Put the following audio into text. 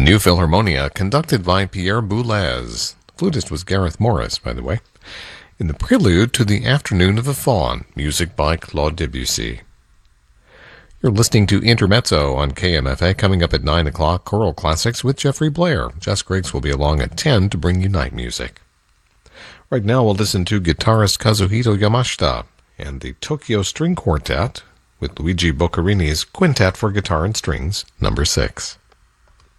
New Philharmonia, conducted by Pierre Boulez. Flutist was Gareth Morris, by the way. In the prelude to The Afternoon of the Faun, music by Claude Debussy. You're listening to Intermezzo on KMFA. Coming up at 9 o'clock, Choral Classics with Jeffrey Blair. Jess Griggs will be along at 10 to bring you night music. Right now we'll listen to guitarist Kazuhito Yamashita and the Tokyo String Quartet with Luigi Boccarini's Quintet for Guitar and Strings, number 6.